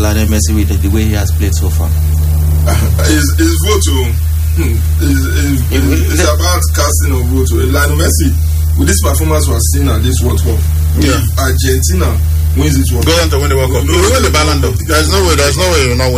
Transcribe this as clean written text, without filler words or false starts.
Lionel Messi with the way he has played so far? His vote is about casting of vote. Lionel Messi, with this performance we are seeing at this World Cup, Argentina wins it World Cup. Go on to win the World Cup. We win the Ballon d'Or. There's no way you're not winning.